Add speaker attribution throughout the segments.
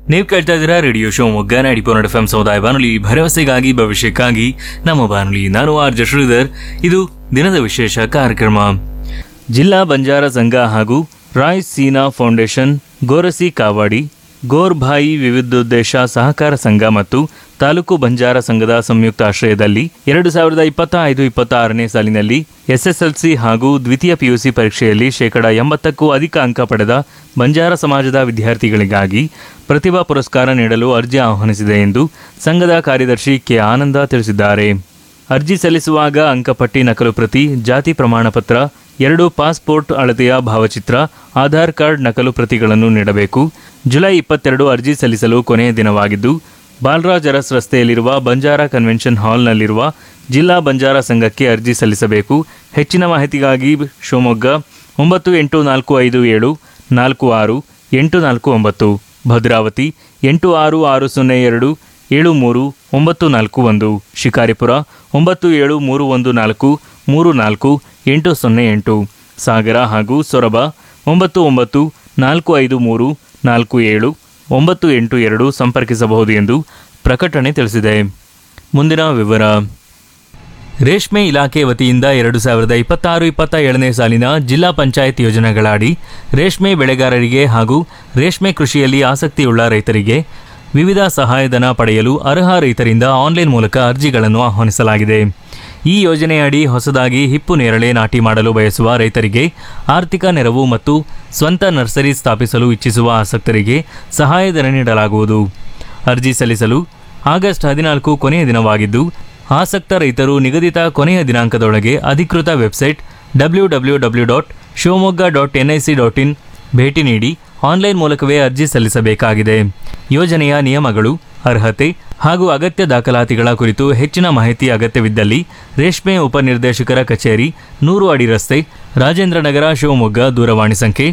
Speaker 1: ನೀವು ಕೇಳ್ತಾ ಇದ್ದೀರಾ ರೇಡಿಯೋ ಶಿವಮೊಗ್ಗ 90.4 FM ಸಮುದಾಯ ಬಾನುಲಿ, ಭರವಸೆಗಾಗಿ ಭವಿಷ್ಯಕ್ಕಾಗಿ ನಮ್ಮ ಬಾನುಲಿ. ನಾನು ಆರ್.ಜೆ. ಶ್ರೀಧರ್. ಇದು ದಿನದ ವಿಶೇಷ ಕಾರ್ಯಕ್ರಮ. ಜಿಲ್ಲಾ ಬಂಜಾರ ಸಂಘ ಹಾಗೂ ರಾಯ್ ಸೀನಾ ಫೌಂಡೇಶನ್, ಗೋರಸಿ ಕಾವಾಡಿ, ಗೋರ್ಭಾಯಿ ವಿವಿಧೋದ್ದೇಶ ಸಹಕಾರ ಸಂಘ ಮತ್ತು ತಾಲೂಕು ಬಂಜಾರ ಸಂಘದ ಸಂಯುಕ್ತ ಆಶ್ರಯದಲ್ಲಿ 2025-26ನೇ ಸಾಲಿನಲ್ಲಿ ಎಸ್ಎಸ್ಎಲ್ಸಿ ಹಾಗೂ ದ್ವಿತೀಯ ಪಿಯುಸಿ ಪರೀಕ್ಷೆಯಲ್ಲಿ 80%ಕ್ಕೂ ಅಧಿಕ ಅಂಕ ಪಡೆದ ಬಂಜಾರ ಸಮಾಜದ ವಿದ್ಯಾರ್ಥಿಗಳಿಗಾಗಿ ಪ್ರತಿಭಾ ಪುರಸ್ಕಾರ ನೀಡಲು ಅರ್ಜಿ ಆಹ್ವಾನಿಸಿದೆ ಎಂದು ಸಂಘದ ಕಾರ್ಯದರ್ಶಿ ಕೆ ಆನಂದ ತಿಳಿಸಿದ್ದಾರೆ. ಅರ್ಜಿ ಸಲ್ಲಿಸುವಾಗ ಅಂಕಪಟ್ಟಿ, ನಕಲು ಪ್ರತಿ, ಜಾತಿ ಪ್ರಮಾಣ ಪತ್ರ, 2 ಪಾಸ್ಪೋರ್ಟ್ ಅಳತೆಯ ಭಾವಚಿತ್ರ, ಆಧಾರ್ ಕಾರ್ಡ್ ನಕಲು ಪ್ರತಿಗಳನ್ನು ನೀಡಬೇಕು. ಜುಲೈ 22 ಅರ್ಜಿ ಸಲ್ಲಿಸಲು ಕೊನೆಯ ದಿನವಾಗಿದ್ದು, ಬಾಲರಾಜ್ ಅರಸ್ ರಸ್ತೆಯಲ್ಲಿರುವ ಬಂಜಾರ ಕನ್ವೆನ್ಷನ್ ಹಾಲ್ನಲ್ಲಿರುವ ಜಿಲ್ಲಾ ಬಂಜಾರ ಸಂಘಕ್ಕೆ ಅರ್ಜಿ ಸಲ್ಲಿಸಬೇಕು. ಹೆಚ್ಚಿನ ಮಾಹಿತಿಗಾಗಿ ಶಿವಮೊಗ್ಗ 9840746849, ಭದ್ರಾವತಿ 8660273941, ಶಿಕಾರಿಪುರ 9731434808, ಸಾಗರ ಹಾಗೂ ಸೊರಬ 9945347982 ಸಂಪರ್ಕಿಸಬಹುದು ಎಂದು ಪ್ರಕಟಣೆ ತಿಳಿಸಿದೆ. ಮುಂದಿನ ವಿವರ. ರೇಷ್ಮೆ ಇಲಾಖೆ ವತಿಯಿಂದ 2026-27ನೇ ಸಾಲಿನ ಜಿಲ್ಲಾ ಪಂಚಾಯತ್ ಯೋಜನೆಗಳಡಿ ರೇಷ್ಮೆ ಬೆಳೆಗಾರರಿಗೆ ಹಾಗೂ ರೇಷ್ಮೆ ಕೃಷಿಯಲ್ಲಿ ಆಸಕ್ತಿಯುಳ್ಳ ರೈತರಿಗೆ ವಿವಿಧ ಸಹಾಯಧನ ಪಡೆಯಲು ಅರ್ಹ ರೈತರಿಂದ ಆನ್ಲೈನ್ ಮೂಲಕ ಅರ್ಜಿಗಳನ್ನು ಆಹ್ವಾನಿಸಲಾಗಿದೆ. ಈ ಯೋಜನೆಯಡಿ ಹೊಸದಾಗಿ ಹಿಪ್ಪು ನೇರಳೆ ನಾಟಿ ಮಾಡಲು ಬಯಸುವ ರೈತರಿಗೆ ಆರ್ಥಿಕ ನೆರವು ಮತ್ತು ಸ್ವಂತ ನರ್ಸರಿ ಸ್ಥಾಪಿಸಲು ಇಚ್ಛಿಸುವ ಆಸಕ್ತರಿಗೆ ಸಹಾಯಧನ ನೀಡಲಾಗುವುದು. ಅರ್ಜಿ ಸಲ್ಲಿಸಲು ಆಗಸ್ಟ್ 14 ಕೊನೆಯ ದಿನವಾಗಿದ್ದು, ಆಸಕ್ತ ರೈತರು ನಿಗದಿತ ಕೊನೆಯ ದಿನಾಂಕದೊಳಗೆ ಅಧಿಕೃತ ವೆಬ್ಸೈಟ್ www.shivamogga.nic.in ಭೇಟಿ ನೀಡಿ ಆನ್ಲೈನ್ ಮೂಲಕವೇ ಅರ್ಜಿ ಸಲ್ಲಿಸಬೇಕಾಗಿದೆ. ಯೋಜನೆಯ ನಿಯಮಗಳು, ಅರ್ಹತೆ ಹಾಗೂ ಅಗತ್ಯ ದಾಖಲಾತಿಗಳ ಕುರಿತು ಹೆಚ್ಚಿನ ಮಾಹಿತಿ ಅಗತ್ಯವಿದ್ದಲ್ಲಿ ರೇಷ್ಮೆ ಉಪನಿರ್ದೇಶಕರ ಕಚೇರಿ, 100 ಅಡಿ ರಸ್ತೆ, ರಾಜೇಂದ್ರನಗರ, ಶಿವಮೊಗ್ಗ. ದೂರವಾಣಿ ಸಂಖ್ಯೆ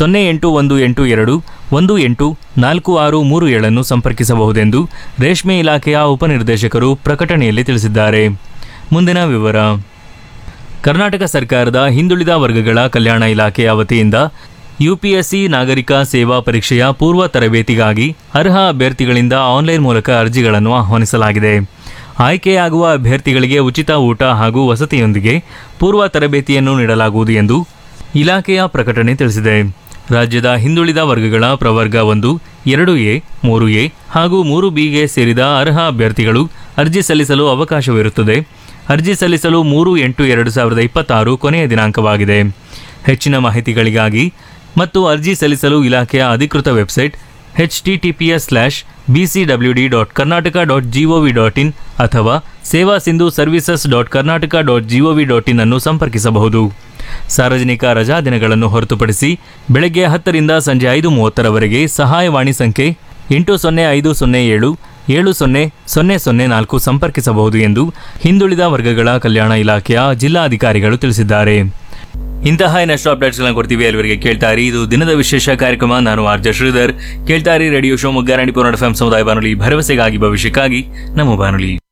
Speaker 1: 08182184637 ಸಂಪರ್ಕಿಸಬಹುದೆಂದು ರೇಷ್ಮೆ ಇಲಾಖೆಯ ಉಪನಿರ್ದೇಶಕರು ಪ್ರಕಟಣೆಯಲ್ಲಿ ತಿಳಿಸಿದ್ದಾರೆ. ಮುಂದಿನ ವಿವರ. ಕರ್ನಾಟಕ ಸರ್ಕಾರದ ಹಿಂದುಳಿದ ವರ್ಗಗಳ ಕಲ್ಯಾಣ ಇಲಾಖೆಯ ವತಿಯಿಂದ ಯುಪಿಎಸ್ಸಿ ನಾಗರಿಕ ಸೇವಾ ಪರೀಕ್ಷೆಯ ಪೂರ್ವ ತರಬೇತಿಗಾಗಿ ಅರ್ಹ ಅಭ್ಯರ್ಥಿಗಳಿಂದ ಆನ್ಲೈನ್ ಮೂಲಕ ಅರ್ಜಿಗಳನ್ನು ಆಹ್ವಾನಿಸಲಾಗಿದೆ. ಆಯ್ಕೆಯಾಗುವ ಅಭ್ಯರ್ಥಿಗಳಿಗೆ ಉಚಿತ ಊಟ ಹಾಗೂ ವಸತಿಯೊಂದಿಗೆ ಪೂರ್ವ ತರಬೇತಿಯನ್ನು ನೀಡಲಾಗುವುದು ಎಂದು ಇಲಾಖೆಯ ಪ್ರಕಟಣೆ ತಿಳಿಸಿದೆ. ರಾಜ್ಯದ ಹಿಂದುಳಿದ ವರ್ಗಗಳ ಪ್ರವರ್ಗ 1, 2A, 3A ಹಾಗೂ 3Bಗೆ ಸೇರಿದ ಅರ್ಹ ಅಭ್ಯರ್ಥಿಗಳು ಅರ್ಜಿ ಸಲ್ಲಿಸಲು ಅವಕಾಶವಿರುತ್ತದೆ. ಅರ್ಜಿ ಸಲ್ಲಿಸಲು 3/8/2026 ಕೊನೆಯ ದಿನಾಂಕವಾಗಿದೆ. ಹೆಚ್ಚಿನ ಮಾಹಿತಿಗಳಿಗಾಗಿ ಮತ್ತು ಅರ್ಜಿ ಸಲ್ಲಿಸಲು ಇಲಾಖೆಯ ಅಧಿಕೃತ ವೆಬ್ಸೈಟ್ https:/bcwd.karnataka.gov.in ಅಥವಾ ಸೇವಾ ಸಿಂಧು services.karnataka.gov.in ಅನ್ನು ಸಂಪರ್ಕಿಸಬಹುದು. ಸಾರ್ವಜನಿಕ ರಜಾ ದಿನಗಳನ್ನು ಹೊರತುಪಡಿಸಿ ಬೆಳಗ್ಗೆ 10 ರಿಂದ ಸಂಜೆ 5:30ರವರೆಗೆ ಸಹಾಯವಾಣಿ ಸಂಖ್ಯೆ 8050070004 ಸಂಪರ್ಕಿಸಬಹುದು ಎಂದು ಹಿಂದುಳಿದ ವರ್ಗಗಳ ಕಲ್ಯಾಣ ಇಲಾಖೆಯ ಜಿಲ್ಲಾಧಿಕಾರಿಗಳು ತಿಳಿಸಿದ್ದಾರೆ. ಇಂತಹ ಇನ್ನಷ್ಟು ಅಪ್ಡೇಟ್ಸ್ಗಳನ್ನು ಕೊಡ್ತೀವಿ. ಅಲ್ಲಿವರೆಗೆ ಕೇಳ್ತಾರಿ ಇದು ದಿನದ ವಿಶೇಷ ಕಾರ್ಯಕ್ರಮ. ನಾನು RJ. Sridhar. ಕೇಳ್ತಾರಿ radio Shivamogga 90.4 FM ಸಮುದಾಯ ಬಾನುಲಿ, ಭರವಸೆಗಾಗಿ ಭವಿಷ್ಯಕ್ಕಾಗಿ ನಮ್ಮ ಬಾನುಲಿ.